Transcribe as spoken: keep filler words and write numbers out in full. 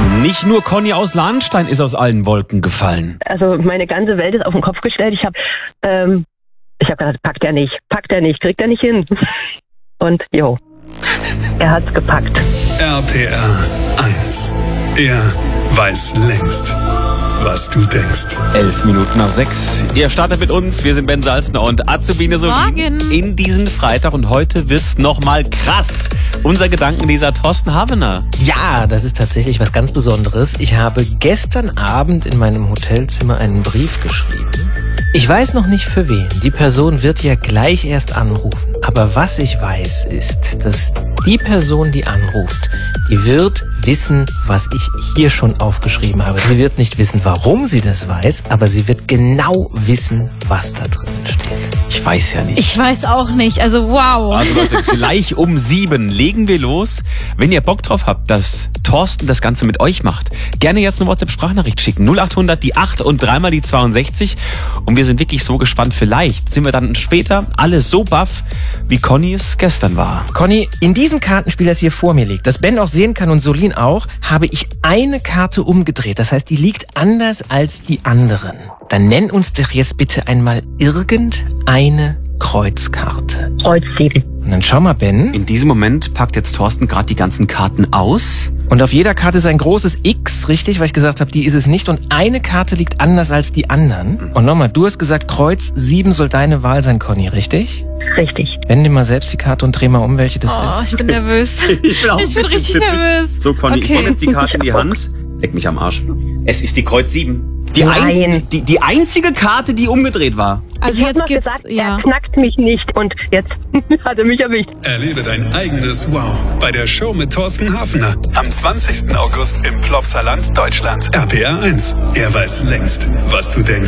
Nicht nur Conny aus Lahnstein ist aus allen Wolken gefallen. Also meine ganze Welt ist auf den Kopf gestellt. Ich habe ähm, ich hab gedacht, packt er nicht, packt er nicht, kriegt er nicht hin. Und jo, er hat's gepackt. R P R eins. Er weiß längst, was du denkst. Elf Minuten nach sechs. Ihr startet mit uns. Wir sind Ben Salzner und Azubine Solin in diesen Freitag. Und heute wird's nochmal krass. Unser Gedankenleser Thorsten Havener. Ja, das ist tatsächlich was ganz Besonderes. Ich habe gestern Abend in meinem Hotelzimmer einen Brief geschrieben. Ich weiß noch nicht für wen. Die Person wird ja gleich erst anrufen. Aber was ich weiß ist, dass die Person, die anruft, die wird wissen, was ich hier schon aufgeschrieben habe. Sie wird nicht wissen, warum sie das weiß, aber sie wird genau wissen, was da drin steht. Ich weiß ja nicht. Ich weiß auch nicht. Also wow. Also Leute, gleich um sieben legen wir los. Wenn ihr Bock drauf habt, dass Thorsten das Ganze mit euch macht, gerne jetzt eine WhatsApp-Sprachnachricht schicken. null achthundert, die acht und dreimal die zweiundsechzig. Und wir sind wirklich so gespannt. Vielleicht sind wir dann später alle so baff, wie Conny es gestern war. Conny, in diesem Kartenspiel, das hier vor mir liegt, das Ben auch sehen kann und Solin auch, habe ich eine Karte umgedreht. Das heißt, die liegt anders als die anderen. Dann nenn uns doch jetzt bitte einmal irgendeine Kreuzkarte. Kreuz sieben. Und dann schau mal, Ben. In diesem Moment packt jetzt Thorsten gerade die ganzen Karten aus. Und auf jeder Karte ist ein großes X, richtig? Weil ich gesagt habe, die ist es nicht. Und eine Karte liegt anders als die anderen. Und nochmal, du hast gesagt, Kreuz sieben soll deine Wahl sein, Conny, richtig? Richtig. Wende mal selbst die Karte und dreh mal um, welche das Oh, ist. ich bin nervös. Ich bin auch Ich bin richtig nervös. So, Conny, Okay. ich nehme jetzt die Karte in die Hand. Leck mich am Arsch. Es ist die Kreuz sieben. Die, Nein. einz, die, die einzige Karte, die umgedreht war. Also Ich hab jetzt noch geht's, gesagt, ja. er knackt mich nicht und jetzt hat er mich erwischt. Erlebe dein eigenes Wow bei der Show mit Thorsten Hafner. Am zwanzigsten August im Plopsaland, Deutschland. R P R eins. Er weiß längst, was du denkst.